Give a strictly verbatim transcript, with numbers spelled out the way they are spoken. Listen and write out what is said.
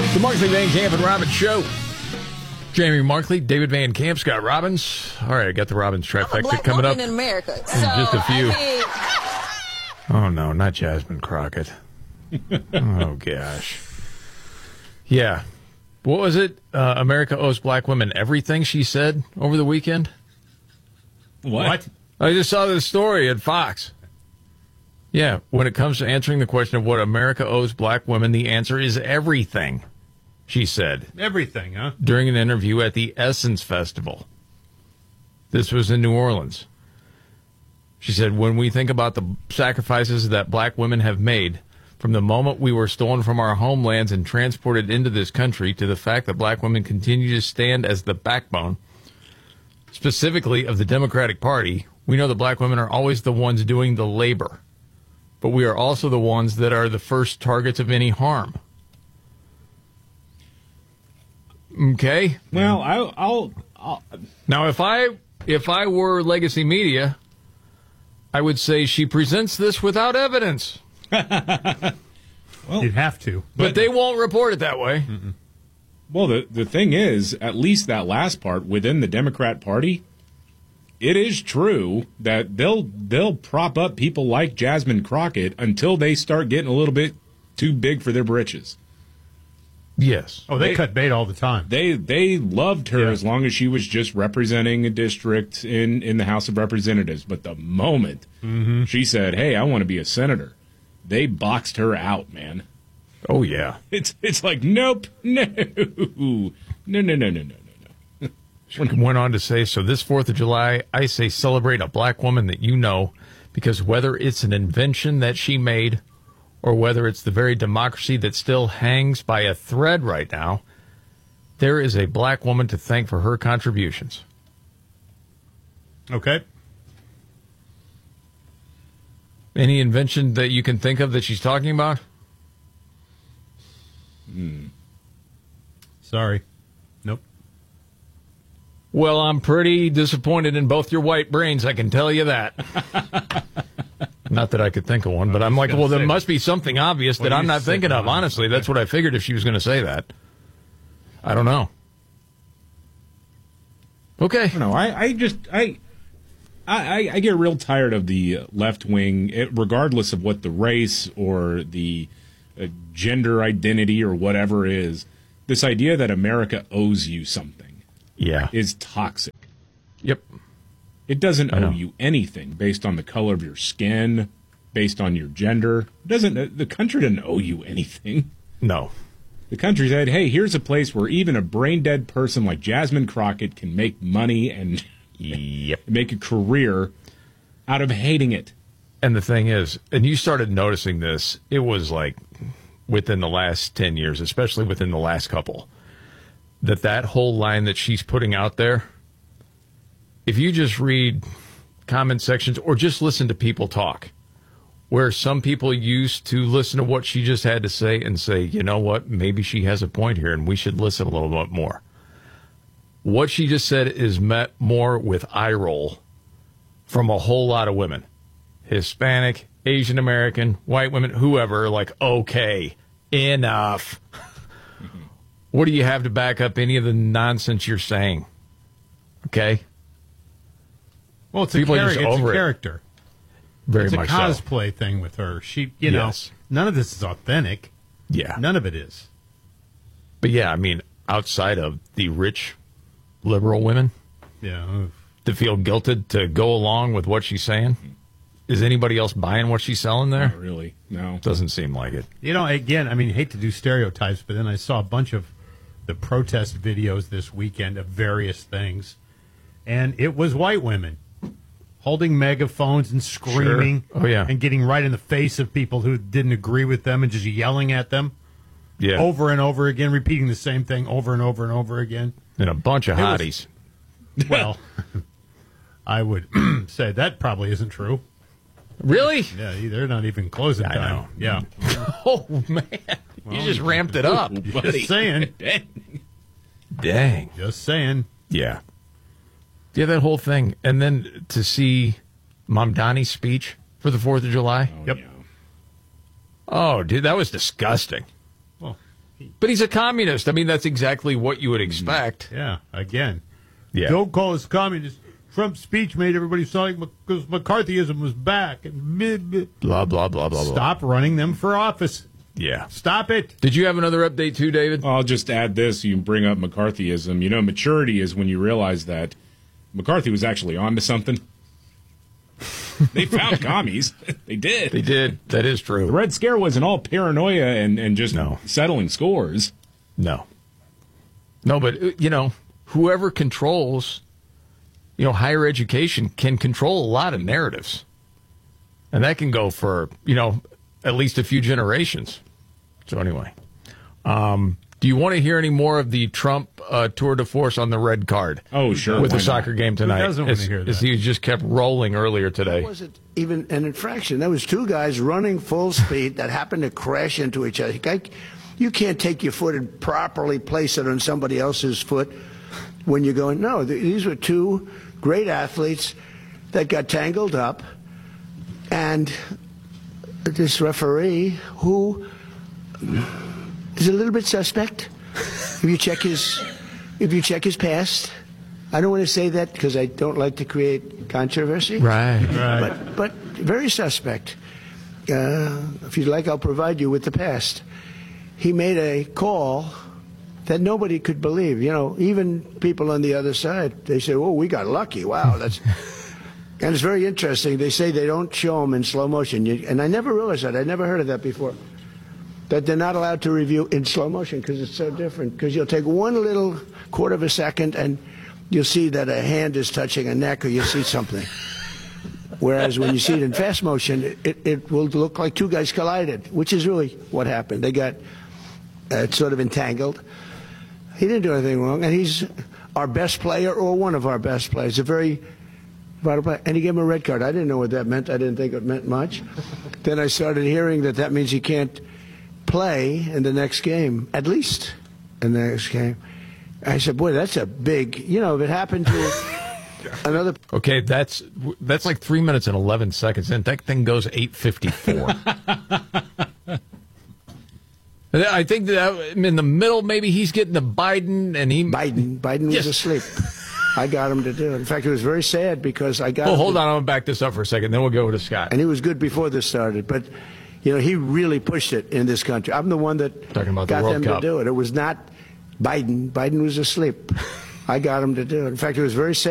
The Markley, Van Camp, and Robbins Show. Jamie Markley, David Van Camp, Scott Robbins. All right, I got the Robbins trifecta coming up in America. So, in just a few. I mean... Oh, no, not Jasmine Crockett. Oh, gosh. Yeah. What was it? Uh, America owes black women everything, she said over the weekend? What? what? I just saw this story at Fox. Yeah, when it comes to answering the question of what America owes black women, the answer is everything, she said. Everything, huh? During an interview at the Essence Festival. This was in New Orleans. She said, when we think about the sacrifices that black women have made, from the moment we were stolen from our homelands and transported into this country to the fact that black women continue to stand as the backbone, specifically of the Democratic Party, we know that black women are always the ones doing the labor. But we are also the ones that are the first targets of any harm. Okay? Well, I'll, I'll, I'll... Now, if I if I were Legacy Media, I would say she presents this without evidence. Well, you'd have to. But, but they won't report it that way. Mm-mm. Well, the, the thing is, at least that last part, within the Democrat Party, it is true that they'll they'll prop up people like Jasmine Crockett until they start getting a little bit too big for their britches. Yes. Oh, they, they cut bait all the time. They they loved her yeah. as long as she was just representing a district in, in the House of Representatives. But the moment mm-hmm. she said, hey, I want to be a senator, they boxed her out, man. Oh, yeah. It's it's like, nope, no, no, no, no, no, no, no. She went on to say, so this fourth of July, I say celebrate a black woman that you know, because whether it's an invention that she made or whether it's the very democracy that still hangs by a thread right now, there is a black woman to thank for her contributions. Okay. Any invention that you can think of that she's talking about? Hmm. Sorry. Nope. Well, I'm pretty disappointed in both your white brains, I can tell you that. Not that I could think of one, but I'm like, well, there must be something obvious that I'm not thinking of. Honestly, that's what I figured if she was going to say that. I don't know. Okay. No, I, I just, I, I, I get real tired of the left wing, regardless of what the race or the uh, gender identity or whatever is. This idea that America owes you something. Yeah. Is toxic. Yep. It doesn't owe you anything based on the color of your skin, based on your gender. It doesn't the country doesn't owe you anything. No. The country said, hey, here's a place where even a brain-dead person like Jasmine Crockett can make money and yep. make a career out of hating it. And the thing is, and you started noticing this, it was like within the last ten years, especially within the last couple, that that whole line that she's putting out there, if you just read comment sections or just listen to people talk, where some people used to listen to what she just had to say and say, you know what, maybe she has a point here and we should listen a little bit more. What she just said is met more with eye roll from a whole lot of women. Hispanic, Asian American, white women, whoever, like, okay, enough. What do you have to back up any of the nonsense you're saying? Okay? Well, it's a, char- it's a character. It. Very it's much a cosplay so. thing with her. She, you yes. know, none of this is authentic. Yeah. None of it is. But yeah, I mean, outside of the rich liberal women, yeah, to feel guilted to go along with what she's saying, is anybody else buying what she's selling there? Not really. No. Doesn't seem like it. You know, again, I mean, I hate to do stereotypes, but then I saw a bunch of the protest videos this weekend of various things, and it was white women holding megaphones and screaming sure. oh, yeah. and getting right in the face of people who didn't agree with them and just yelling at them yeah. over and over again, repeating the same thing over and over and over again. And a bunch of it hotties. Was, well, I would say that probably isn't true. Really? Yeah, they're not even closing I time. know. Yeah. Oh, man. Well, you just ramped it up. Just saying. Dang. Just saying. Yeah. Yeah, that whole thing. And then to see Mamdani's speech for the fourth of July. Oh, yep. Yeah. Oh, dude, that was disgusting. Well, But he's a communist. I mean, that's exactly what you would expect. Yeah, again. Yeah. Don't call us communists. Trump's speech made everybody sound like because McCarthyism was back. And Blah, blah, blah, blah, blah. Stop running them for office. Yeah. Stop it. Did you have another update too, David? I'll just add this. You bring up McCarthyism. You know, maturity is when you realize that McCarthy was actually onto something. They found commies. They did. They did. That is The true. Red Scare wasn't all paranoia and, and just No. settling scores. No. No, but, uh, you know, whoever controls, you know, higher education can control a lot of narratives. And that can go for, you know, at least a few generations. So anyway, um, do you want to hear any more of the Trump uh, tour de force on the red card? Oh, sure. With why the not? soccer game tonight. doesn't want as, to hear as that? he just kept rolling earlier today. That wasn't even an infraction. There was two guys running full speed that happened to crash into each other. Like, you can't take your foot and properly place it on somebody else's foot when you're going. No, th- these were two great athletes that got tangled up, and this referee who is a little bit suspect. If you check his, if you check his past, I don't want to say that because I don't like to create controversy. Right. Right. But, but very suspect. Uh, if you'd like, I'll provide you with the past. He made a call that nobody could believe. You know, even people on the other side, they say, "Oh, we got lucky. Wow, that's." And it's very interesting. They say they don't show them in slow motion, you, and I never realized that. I never heard of that before. That they're not allowed to review in slow motion because it's so different. Because you'll take one little quarter of a second and you'll see that a hand is touching a neck, or you'll see something. Whereas when you see it in fast motion, it, it will look like two guys collided, which is really what happened. They got uh, sort of entangled. He didn't do anything wrong, and he's our best player or one of our best players. A very vital player. And he gave him a red card. I didn't know what that meant. I didn't think it meant much. Then I started hearing that that means he can't play in the next game, at least in the next game. I said, boy, that's a big, you know, if it happened to another. Okay, that's that's like three minutes and eleven seconds in. That thing goes eight fifty-four. I think that in the middle, maybe he's getting to Biden, and he. Biden, Biden was Yes. asleep. I got him to do it. In fact, it was very sad because I got Oh, him hold to- on. I'm going to back this up for a second. Then we'll go to Scott. And he was good before this started, but you know he really pushed it in this country. I'm the one that Talking about the got World them Cup. to do it. It was not Biden. Biden was asleep. I got him to do it. In fact, it was very sad.